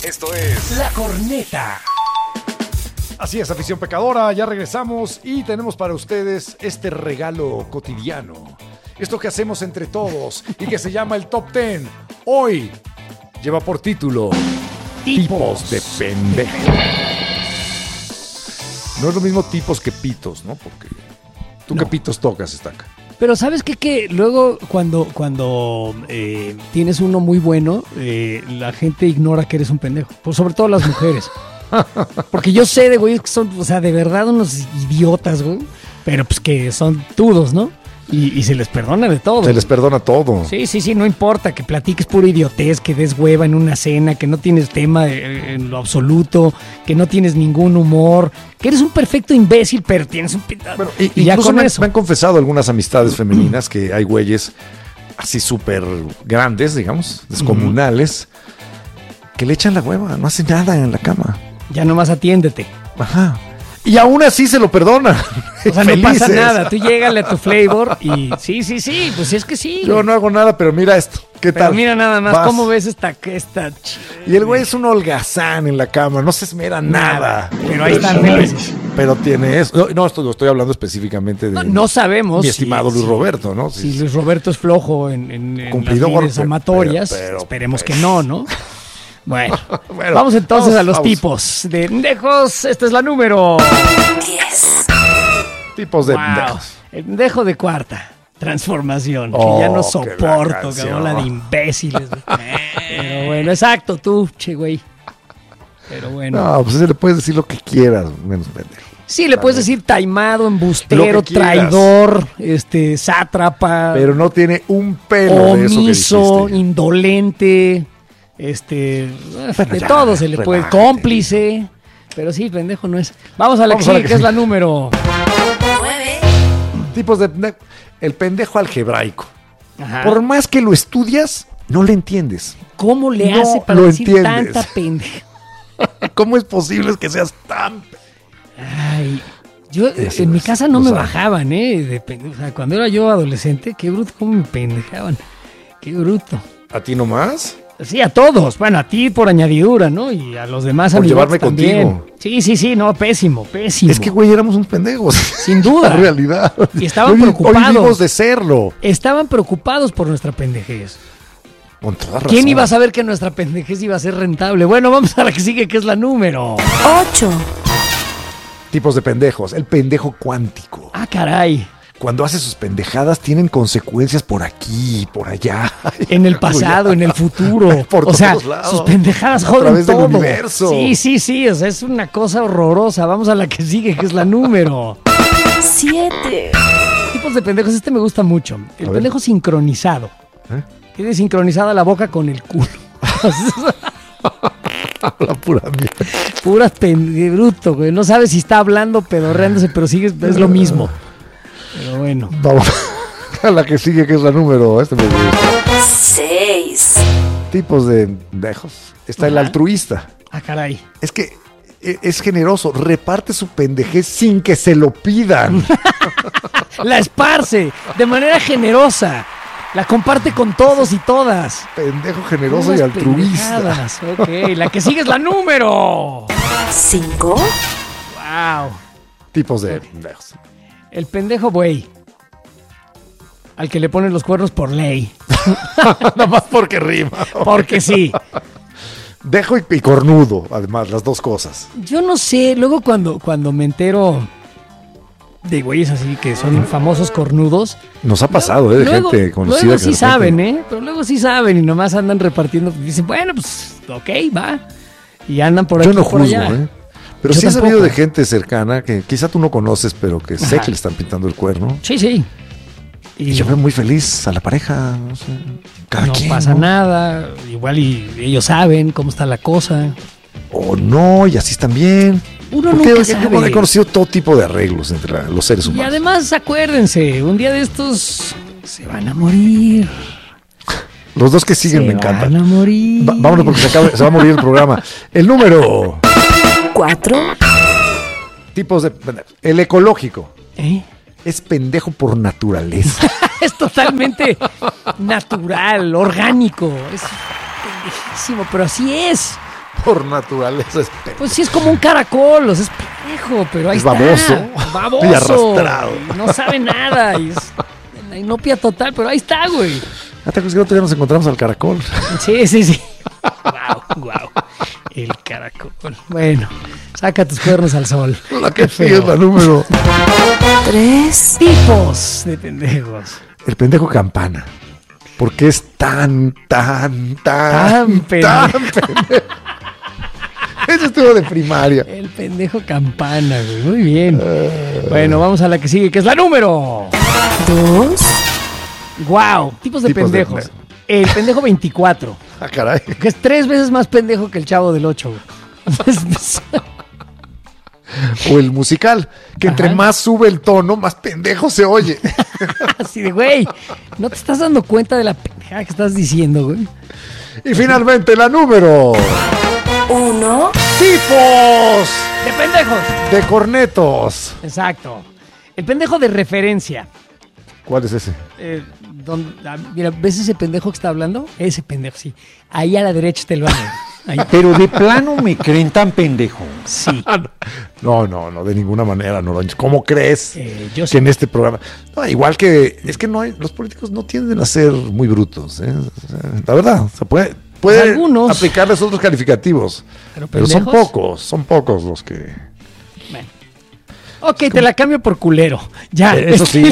Esto es La Corneta. Así es, afición pecadora, ya regresamos y tenemos para ustedes este regalo cotidiano. Esto que hacemos entre todos y que se llama el Top 10. Hoy lleva por título Tipos de pendejos. No es lo mismo tipos que pitos, ¿no? Porque tú qué pitos tocas, Estaca. Pero ¿sabes qué? Que luego cuando tienes uno muy bueno, la gente ignora que eres un pendejo. Sobre todo las mujeres. Porque yo sé de güeyes que son, o sea, de verdad unos idiotas, güey. Pero pues que son tudos, ¿no? Y se les perdona de todo. Se les perdona todo. Sí, no importa que platiques puro idiotez, que des hueva en una cena, que no tienes tema en lo absoluto, que no tienes ningún humor, que eres un perfecto imbécil, pero tienes un... Bueno, y ya con eso. Me han confesado algunas amistades femeninas que hay güeyes así súper grandes, digamos, descomunales, que le echan la hueva, no hacen nada en la cama. Ya nomás atiéndete. Ajá. Y aún así se lo perdonan. O sea, no pasa nada. Tú llégale a tu flavor y sí, pues es que sí. Yo no hago nada, pero mira esto. ¿Qué tal? Mira nada más, ¿cómo ves esta Y el güey es un holgazán en la cama, no se esmera nada. Pero ahí están felices. Pero tiene eso. No, esto lo estoy hablando específicamente de... No sabemos. Mi estimado Luis Roberto, ¿no? Si Luis Roberto es flojo en cumplidor, las lides amatorias, pero esperemos que no. Bueno, vamos entonces a los tipos de pendejos. Esta es la número 10. Tipos de pendejos. El pendejo de cuarta transformación, que ya no soporto, que habla de imbéciles. Pero bueno, exacto, tú, che, güey. Pero bueno. No, pues le puedes decir lo que quieras, menos pendejo. Sí, le puedes decir taimado, embustero, traidor, sátrapa. Pero no tiene un pelo de eso que omiso, indolente. De todo se le puede, cómplice, pero sí, pendejo no es. Vamos a la que sigue, que es la número 9. Tipos de el pendejo algebraico. Ajá. Por más que lo estudias, no le entiendes. ¿Cómo le No hace para lo decir entiendes. tanta pendeja? ¿Cómo es posible que seas tan... Ay, yo en mi casa no me bajaban, o sea, cuando era yo adolescente, qué bruto, cómo me pendejaban. Qué bruto. ¿A ti nomás? Sí, a todos. Bueno, a ti por añadidura, ¿no? Y a los demás Por amigos llevarme también. contigo. Sí, no, pésimo. Es que, güey, éramos unos pendejos. Sin duda. La realidad. Y estaban Hoy preocupados. vivimos de serlo. Estaban preocupados por nuestra pendejez. Con toda razón. ¿Quién iba a saber que nuestra pendejez iba a ser rentable? Bueno, vamos a la que sigue, que es la número 8. Tipos de pendejos. El pendejo cuántico. Ah, caray. Cuando hace sus pendejadas tienen consecuencias por aquí, por allá. En el pasado, en el futuro. Por o sea, todos lados. sus pendejadas A joden través del todo. universo. Sí. O sea, es una cosa horrorosa. Vamos a la que sigue, que es la número 7. Tipos de pendejos. Este me gusta mucho. El pendejo sincronizado. Tiene sincronizada la boca con el culo. La pura mierda. Pura bruto, güey. No sabes si está hablando, pedorreándose, pero sigue, es lo mismo. Pero bueno. Vamos a la que sigue, que es la número. Me gusta. 6. Tipos de pendejos. Está el altruista. Ah, caray. Es que es generoso. Reparte su pendejez sin que se lo pidan. La esparce de manera generosa. La comparte con todos y todas. Pendejo generoso Unas y altruista. pendejadas. Ok, la que sigue es la número 5. Wow. Tipos de pendejos. El pendejo buey. Al que le ponen los cuernos por ley. Nada más porque rima. Porque sí. Dejo y cornudo, además, las dos cosas. Yo no sé, luego cuando me entero de güeyes así que son famosos cornudos. Nos ha pasado, de luego, gente conocida. Luego que sí saben, pero luego sí saben y nomás andan repartiendo. Dicen, bueno, pues, ok, va. Y andan por aquí Yo no por juzgo, allá. Pero Yo sí he sabido tampoco. de gente cercana que quizá tú no conoces, pero que sé Ajá. que le están pintando el cuerno. Sí. Y yo veo muy feliz a la pareja. No sé, cada no quien, pasa ¿no? nada. Igual y ellos saben cómo está la cosa. O no, y así están bien. Uno Porque nunca yo sabe. he conocido todo tipo de arreglos entre los seres Y humanos. además, acuérdense, un día de estos se van a morir. Los dos que siguen me Van encantan. a morir. Vámonos porque se va a morir el programa. El número. 4. Tipos de... El ecológico. ¿Eh? Es pendejo por naturaleza. Es totalmente natural, orgánico. Es pendejísimo, pero así es. Por naturaleza es pendejo. Pues sí, es como un caracol, o sea, es pendejo, pero ahí Es está. baboso. Baboso. Y arrastrado. Y no sabe nada. Y es la inopia total, pero ahí está, güey. ¿Te acuerdas que otro día nos encontramos al caracol? Sí. Wow. El caracol. Bueno, saca tus cuernos al sol. La que Qué sigue feo. es la número. 3, Tipos de pendejos. El pendejo campana. ¿Por qué es tan Tan pendejo? pendejo? Ese estuvo de primaria. El pendejo campana, güey. Muy bien. Bueno, vamos a la que sigue, que es la número. 2, Wow. Tipos de Tipos de pendejos. pendejo. El pendejo 24. Ah, caray. Que es 3 veces más pendejo que el chavo del 8, güey. O el musical, que entre Ajá. más sube el tono, más pendejo se oye. Así de, güey, ¿no te estás dando cuenta de la pendejada que estás diciendo, güey? Y finalmente la número. 1, Tipos De pendejos. de cornetos. Exacto. El pendejo de referencia. ¿Cuál es ese? Mira, ¿ves ese pendejo que está hablando? Ese pendejo, sí. Ahí a la derecha está el baño. Ahí. Pero de plano me creen tan pendejo. Sí. No, de ninguna manera, no. ¿Cómo crees Yo que sí. en este programa? No, igual que es que no hay, los políticos no tienden a ser muy brutos, ¿eh? O sea, la verdad, se puede Algunos. aplicarles otros calificativos, pero son pendejos. pocos los que. Bueno. Ok, te la cambio por culero. Ya. Eso sí.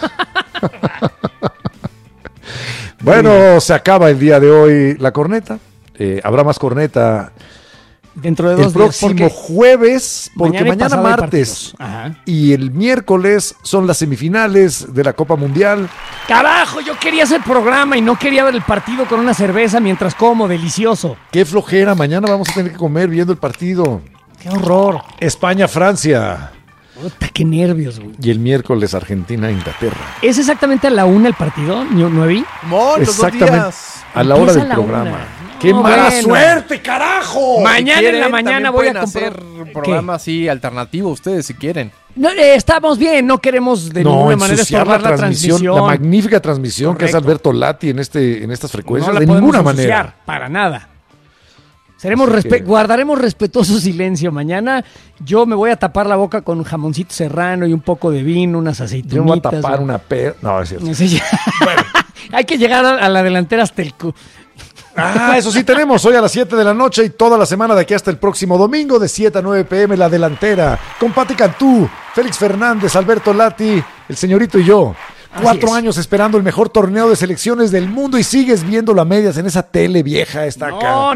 Bueno, se acaba el día de hoy la corneta. Habrá más corneta Dentro de el 2 días. próximo porque jueves, porque y mañana pasado hay martes partidos. Ajá. y el miércoles son las semifinales de la Copa Mundial. Carajo, yo quería hacer programa y no quería ver el partido con una cerveza mientras como, delicioso. Qué flojera, mañana vamos a tener que comer viendo el partido. Qué horror. España-Francia Puta, qué nervios, güey. y el miércoles Argentina-Inglaterra. ¿Es exactamente a la 1 el partido? ¿No vi? Mon, los 2 Exactamente, días. a la hora Empieza del a la programa. 1. ¡Qué No, mala bueno. suerte, carajo! Mañana Si en la quieren, mañana también voy a pueden comprar. hacer un programa así alternativo ustedes si quieren. No, estamos bien, no queremos de ninguna manera ensuciar estorbar la transmisión. la magnífica transmisión que es Correcto. Alberto Lati en estas frecuencias, no la de podemos ninguna ensuciar, manera. para nada. Seremos Así que- guardaremos respetuoso silencio mañana. Yo me voy a tapar la boca con un jamoncito serrano y un poco de vino, unas aceitunitas. Yo me voy a tapar güey. una No, es cierto. No sé, ya. Hay que llegar a la delantera hasta el cu. Ah, eso sí tenemos hoy a las 7 de la noche y toda la semana de aquí hasta el próximo domingo de 7 a 9 pm La Delantera con Pati Cantú, Félix Fernández, Alberto Lati, el señorito y yo. Así 4 es. años esperando el mejor torneo de selecciones del mundo y sigues viendo a medias en esa tele vieja esta acá.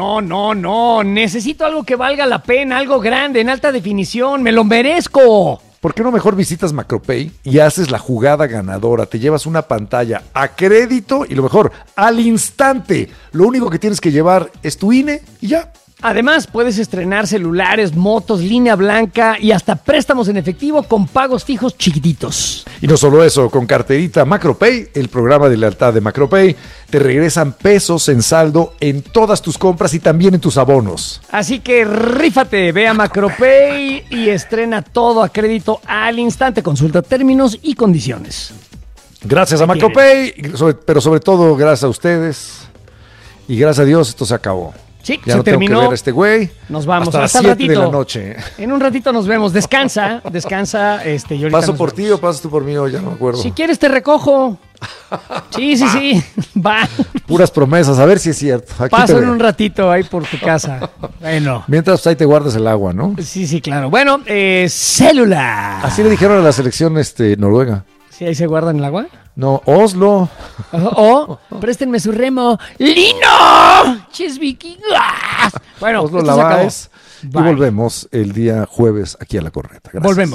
No. Necesito algo que valga la pena, algo grande, en alta definición. Me lo merezco. ¿Por qué no mejor visitas Macropay y haces la jugada ganadora? Te llevas una pantalla a crédito y lo mejor, al instante. Lo único que tienes que llevar es tu INE y ya. Además, puedes estrenar celulares, motos, línea blanca y hasta préstamos en efectivo con pagos fijos chiquititos. Y no solo eso, con carterita Macropay, el programa de lealtad de Macropay, te regresan pesos en saldo en todas tus compras y también en tus abonos. Así que rífate, ve a Macropay y estrena todo a crédito al instante. Consulta términos y condiciones. Gracias a Ahí Macropay, pero sobre todo gracias a ustedes. Y gracias a Dios esto se acabó. Sí, Ya se no terminó. tengo que ver a este güey. Nos vamos. Hasta las Hasta el 7 de la ratito. noche. En un ratito nos vemos. Descansa. Y ahorita ¿Paso nos por vemos. ti o pasas tú por mí? Ya no me acuerdo. Si quieres te recojo. Sí. Va. Puras promesas, a ver si es cierto. Aquí Paso te en veo. un ratito ahí por tu casa. Bueno. Mientras pues, ahí te guardas el agua, ¿no? Sí, claro. Bueno, célula. Así le dijeron a la selección noruega. ¿Sí ahí se guardan el agua? No, Oslo. O préstenme su remo. ¡Lino! ¡Ches vikingas! Bueno, Oslo esto se acabó. Lavaes. Y Bye. volvemos el día jueves aquí a La Corneta. Gracias. Volvemos.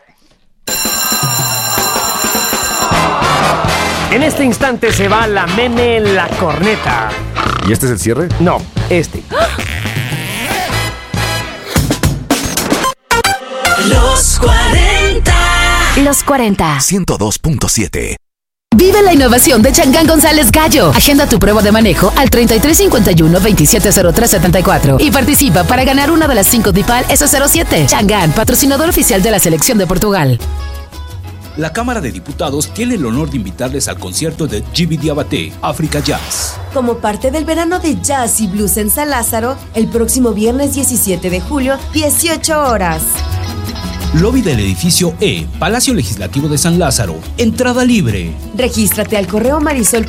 En este instante se va la meme La Corneta. ¿Y este es el cierre? No, este. los 40. Los 40. 102.7. Vive la innovación de Changán González Gallo. Agenda tu prueba de manejo al 3351-270374 y participa para ganar una de las 5 DIPAL S07. Changán, patrocinador oficial de la selección de Portugal. La Cámara de Diputados tiene el honor de invitarles al concierto de Djiby Diabaté, Africa Jazz. Como parte del verano de jazz y blues en San Lázaro, el próximo viernes 17 de julio, 18 horas. Lobby del edificio E, Palacio Legislativo de San Lázaro. Entrada libre. Regístrate al correo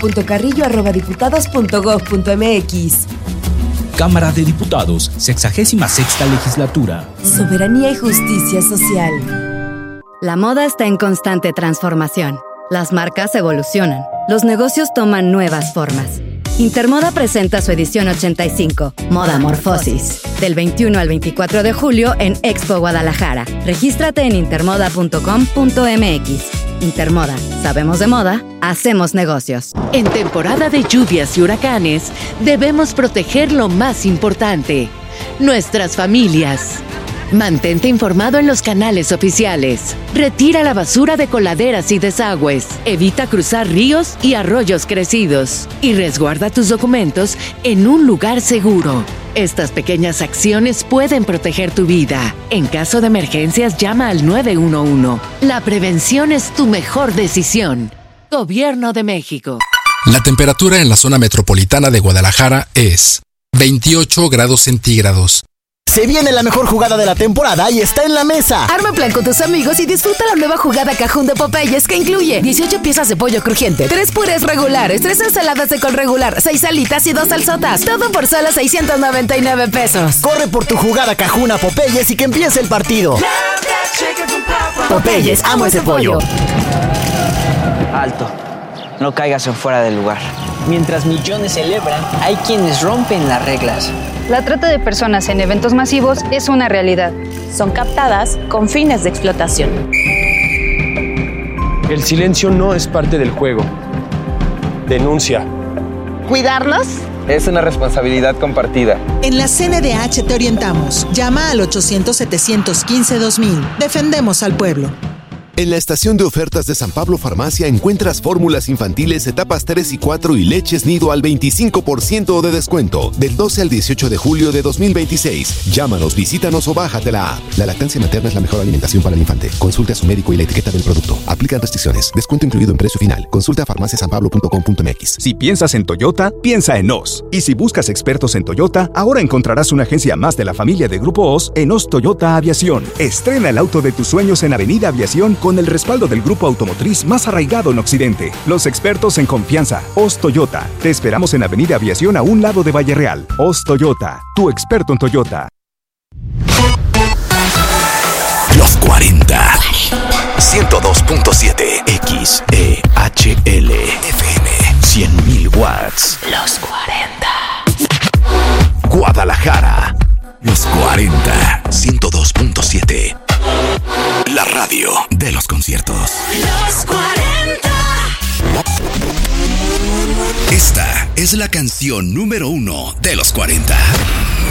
marisol.carrillo@diputados.gov.mx. Cámara de Diputados, 66ª Legislatura. Soberanía y justicia social. La moda está en constante transformación. Las marcas evolucionan. Los negocios toman nuevas formas. Intermoda presenta su edición 85, Moda Morfosis, del 21 al 24 de julio en Expo Guadalajara. Regístrate en intermoda.com.mx. Intermoda, sabemos de moda, hacemos negocios. En temporada de lluvias y huracanes, debemos proteger lo más importante, nuestras familias. Mantente informado en los canales oficiales. Retira la basura de coladeras y desagües. Evita cruzar ríos y arroyos crecidos. Y resguarda tus documentos en un lugar seguro. Estas pequeñas acciones pueden proteger tu vida. En caso de emergencias, llama al 911. La prevención es tu mejor decisión. Gobierno de México. La temperatura en la zona metropolitana de Guadalajara es 28 grados centígrados. Se viene la mejor jugada de la temporada y está en la mesa. Arma plan con tus amigos y disfruta la nueva jugada cajún de Popeyes que incluye 18 piezas de pollo crujiente, 3 purés regulares, 3 ensaladas de col regular, 6 alitas y 2 salsotas. Todo por solo 699 pesos. Corre por tu jugada cajún a Popeyes y que empiece el partido. Popeyes, amo ese pollo. Alto, no caigas en fuera del lugar. Mientras millones celebran, hay quienes rompen las reglas. La trata de personas en eventos masivos es una realidad. Son captadas con fines de explotación. El silencio no es parte del juego. Denuncia. ¿Cuidarnos? Es una responsabilidad compartida. En la CNDH te orientamos. Llama al 800-715-2000. Defendemos al pueblo. En la estación de ofertas de San Pablo Farmacia encuentras fórmulas infantiles etapas 3 y 4 y leches nido al 25% de descuento del 12 al 18 de julio de 2026. Llámanos, visítanos o bájate la app. La lactancia materna es la mejor alimentación para el infante. Consulte a su médico y la etiqueta del producto. Aplican restricciones. Descuento incluido en precio final. Consulta farmaciasanpablo.com.mx. Si piensas en Toyota, piensa en OS. Y si buscas expertos en Toyota, ahora encontrarás una agencia más de la familia de Grupo OS en OS Toyota Aviación. Estrena el auto de tus sueños en Avenida Aviación con el respaldo del grupo automotriz más arraigado en Occidente. Los expertos en confianza. OS Toyota. Te esperamos en Avenida Aviación a un lado de Valle Real. OS Toyota. Tu experto en Toyota. Los 40. 102.7 XEHL FM. 100.000 watts. Los 40. Guadalajara. Los 40. 102.7. La radio de los conciertos. Los 40. Esta es la canción número 1 de los 40.